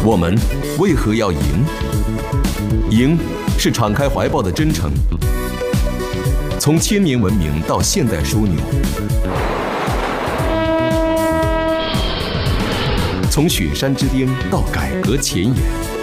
我们为何要赢？赢是敞开怀抱的真诚。从千年文明到现代枢纽，从雪山之巅到改革前沿。